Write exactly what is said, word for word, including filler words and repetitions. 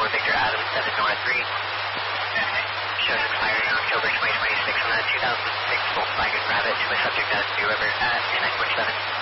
Lima Victor Adam seven North three. Shows expiring in October twenty twenty-six on a two thousand six Volkswagen Rabbit to a subject at New River at nine point seven.